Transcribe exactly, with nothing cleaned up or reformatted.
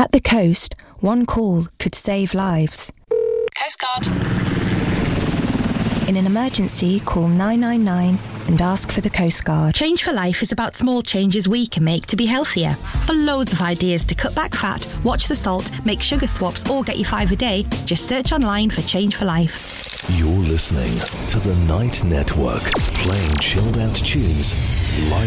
At the coast, one call could save lives. Coast Guard. In an emergency, call nine nine nine and ask for the Coast Guard. Change for Life is about small changes we can make to be healthier. For loads of ideas to cut back fat, watch the salt, make sugar swaps or get your five a day, just search online for Change for Life. You're listening to The Night Network, playing chilled out tunes live